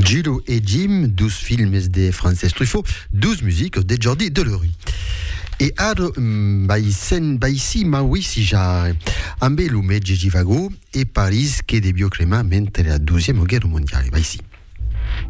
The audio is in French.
Gillo et Jim, 12 films de Frances Truffaut, 12 musiques de Jordi Delerue. E ara baisi maui si ja ambe lume Gigi Vago e Paris che debió crema mentre la Deuxième Guerra Mondiale. Baisi.